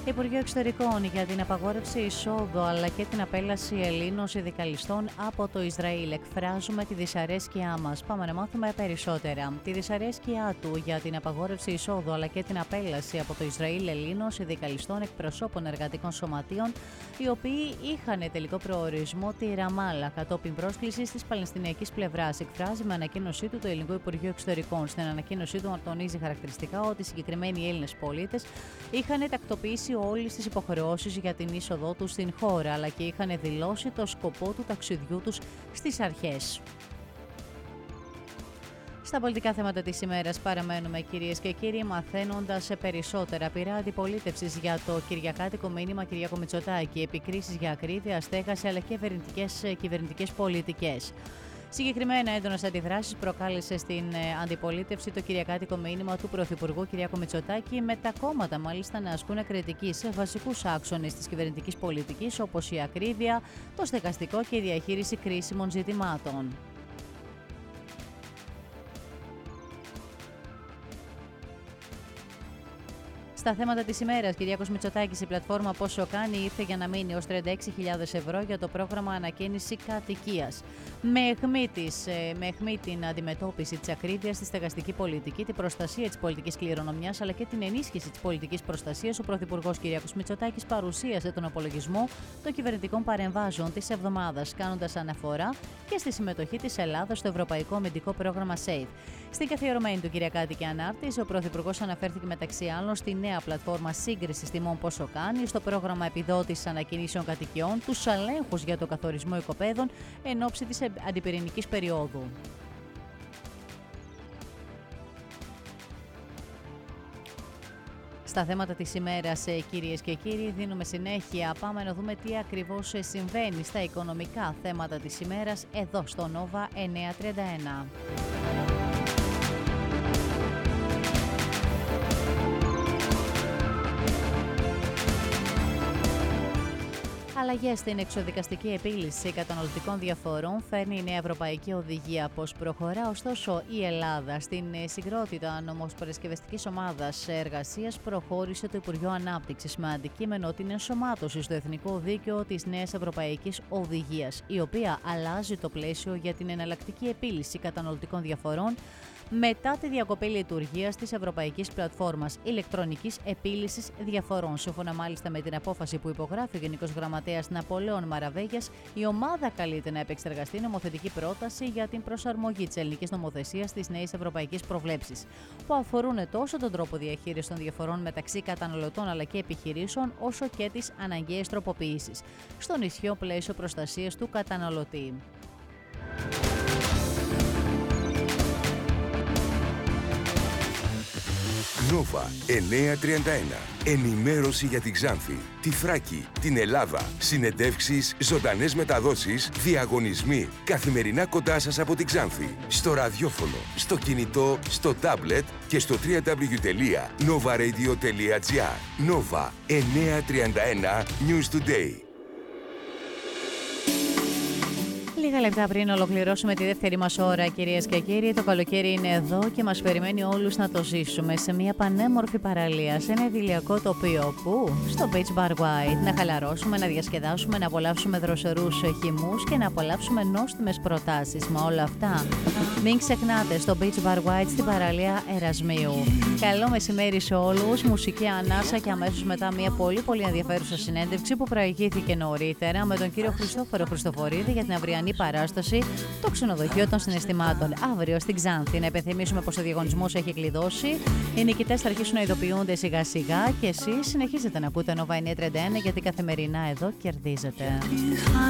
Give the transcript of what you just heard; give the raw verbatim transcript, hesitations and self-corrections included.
Υπουργείο Εξωτερικών για την απαγόρευση εισόδου αλλά και την απέλαση Ελλήνων συνδικαλιστών από το Ισραήλ. Εκφράζουμε τη δυσαρέσκειά μας. Πάμε να μάθουμε περισσότερα. Τη δυσαρέσκειά του για την απαγόρευση εισόδου αλλά και την απέλαση από το Ισραήλ Ελλήνων συνδικαλιστών εκπροσώπων εργατικών σωματείων, οι οποίοι είχαν τελικό προορισμό τη Ραμάλα κατόπιν πρόσκλησης της Παλαιστινιακής πλευράς. Εκφράζει με ανακοίνωσή του το Ελληνικό Υπουργείο Εξωτερικών. Στην ανακοίνωσή του τονίζει χαρακτηριστικά ότι οι συγκεκριμένοι Έλληνες πολίτες είχαν τακτοποιήσει όλες τις υποχρεώσεις για την είσοδό τους στην χώρα, αλλά και είχαν δηλώσει το σκοπό του ταξιδιού τους στις αρχές. Στα πολιτικά θέματα της ημέρας παραμένουμε, κυρίες και κύριοι, μαθαίνοντας περισσότερα. Πειρά αντιπολίτευσης για το κυριακάτικο μήνυμα Κυριάκο Μητσοτάκη, επικρίσεις για ακρίβεια, στέγαση αλλά και κυβερνητικές, κυβερνητικές πολιτικές. Συγκεκριμένα, έντονες αντιδράσεις προκάλεσε στην αντιπολίτευση το κυριακάτικο μήνυμα του Πρωθυπουργού Κυριάκου Μητσοτάκη, με τα κόμματα μάλιστα να ασκούν κριτική σε βασικούς άξονες της κυβερνητικής πολιτικής, όπως η ακρίβεια, το στεγαστικό και η διαχείριση κρίσιμων ζητημάτων. Στα θέματα της ημέρας, Κυριάκος Μητσοτάκης, η πλατφόρμα Πόσο Κάνει ήρθε για να μείνει ως τριάντα έξι χιλιάδες ευρώ για το πρόγραμμα ανακαίνιση κατοικίας. Με αιχμή, της, με αιχμή την αντιμετώπιση της ακρίβειας στη στεγαστική πολιτική, την προστασία της πολιτικής κληρονομιάς αλλά και την ενίσχυση της πολιτικής προστασίας, ο Πρωθυπουργός Κυριάκος Μητσοτάκης παρουσίασε τον απολογισμό των κυβερνητικών παρεμβάσεων της εβδομάδας, κάνοντας αναφορά και στη συμμετοχή της Ελλάδας στο Ευρωπαϊκό Αμυντικό Πρόγραμμα SAFE. Στην καθιερωμένη του κυριακάτικη ανάρτηση, ο Πρωθυπουργός αναφέρθηκε μεταξύ άλλων στη νέα πλατφόρμα σύγκρισης τιμών Πόσο Κάνει, στο πρόγραμμα επιδότησης ανακαινήσεων κατοικιών, τους ελέγχους για το καθορισμό οικοπαίδων εν ώψη της αντιπυρηνικής περίοδου. Στα θέματα της ημέρας, κυρίες και κύριοι, δίνουμε συνέχεια. Πάμε να δούμε τι ακριβώς συμβαίνει στα οικονομικά θέματα της ημέρας εδώ στο Nova εννιακόσια τριάντα ένα. Αλλαγές στην εξοδικαστική επίλυση καταναλωτικών διαφορών φέρνει η νέα Ευρωπαϊκή Οδηγία. Πώς προχωρά, ωστόσο, η Ελλάδα? Στην συγκρότητα νομοσπαρασκευαστικής ομάδας εργασίας προχώρησε το Υπουργείο Ανάπτυξης με αντικείμενο την ενσωμάτωση στο Εθνικό Δίκαιο της νέας Ευρωπαϊκής Οδηγίας, η οποία αλλάζει το πλαίσιο για την εναλλακτική επίλυση καταναλωτικών διαφορών μετά τη διακοπή λειτουργίας της Ευρωπαϊκής Πλατφόρμας Ηλεκτρονικής Επίλυσης Διαφορών. Σύμφωνα μάλιστα με την απόφαση που υπογράφει ο Γενικός Γραμματέας Ναπολέων Μαραβέγιας, η ομάδα καλείται να επεξεργαστεί νομοθετική πρόταση για την προσαρμογή της ελληνικής νομοθεσίας στις νέες ευρωπαϊκές προβλέψεις, που αφορούν τόσο τον τρόπο διαχείρισης των διαφορών μεταξύ καταναλωτών αλλά και επιχειρήσεων, όσο και τις αναγκαίες τροποποιήσεις στον ισχύο πλαίσιο προστασίας του καταναλωτή. Nova εννιακόσια τριάντα ένα. Ενημέρωση για την Ξάνθη, τη Θράκη, την Ελλάδα. Συνεντεύξεις, ζωντανές μεταδόσεις, διαγωνισμοί. Καθημερινά κοντά σας από την Ξάνθη. Στο ραδιόφωνο, στο κινητό, στο τάμπλετ και στο double-u double-u double-u τελεία nova radio τελεία gr. Nova εννιακόσια τριάντα ένα News Today. Λίγα λεπτά πριν ολοκληρώσουμε τη δεύτερη μας ώρα, κυρίες και κύριοι, το καλοκαίρι είναι εδώ και μας περιμένει όλους να το ζήσουμε σε μια πανέμορφη παραλία, σε ένα idηλιακό τοπίο. Πού? Στο Beach Bar White. Να χαλαρώσουμε, να διασκεδάσουμε, να απολαύσουμε δροσερούς χυμούς και να απολαύσουμε νόστιμες προτάσεις. Μα όλα αυτά μην ξεχνάτε, στο Beach Bar White στην παραλία Ερασμίου. Καλό μεσημέρι σε όλους, μουσική ανάσα και αμέσως μετά μια πολύ πολύ ενδιαφέρουσα συνέντευξη που προηγήθηκε νωρίτερα με τον κύριο Χριστόφορο Χριστοφορίδη για την αυριανή παράσταση «Το Ξενοδοχείο των Συναισθημάτων» αύριο στην Ξάνθη. Να υπενθυμίσουμε πως ο διαγωνισμός έχει κλειδώσει. Οι νικητές θα αρχίσουν να ειδοποιούνται σιγά σιγά και εσείς συνεχίζετε να ακούτε Nova εννιακόσια τριάντα ένα, γιατί καθημερινά εδώ κερδίζετε.